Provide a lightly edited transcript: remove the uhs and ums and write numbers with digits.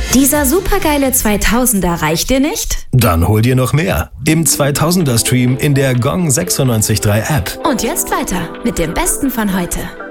Dieser supergeile 2000er reicht dir nicht? Dann hol dir noch mehr im 2000er Stream in der Gong 96.3 App. Und jetzt weiter mit dem Besten von heute.